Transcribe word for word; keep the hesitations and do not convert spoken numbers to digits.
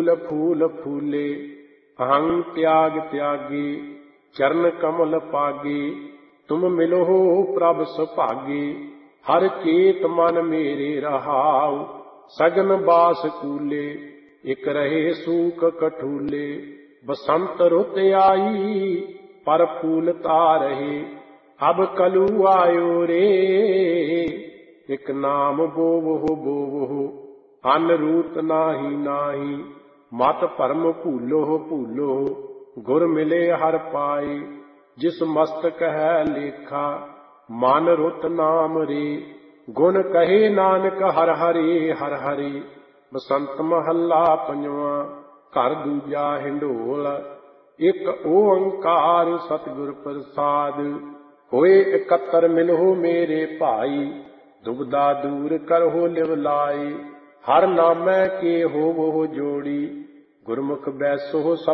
फूल फूल फूले, अहं त्याग त्यागी, चरण कमल पागे। तुम मिलो प्रभ सुभागे, हर चेत मन मेरे रहाऊ। सगन बास कूले, एक रहे सूख कठूले। बसंत रुत आई, पर फूलता रहे। अब कलू आयो रे, एक नाम बोवो बोवो। अन रूत नाही नाही, मत भरम भूलो भूलो। गुर मिले हर पाए, जिस मस्तक है लेखा। मन रुत नाम रे, गुण कहे नानक हर हरे हर हरे। बसंत महला पंजवा, घर दूजा हिंडोल। एक ओंकार सतगुर प्रसाद, होए इकत्तर मिलो मेरे भाई। दुबदा दूर करहो लिव लाई, हर नामै के होवो जोड़ी। गुरमुख बैसो सब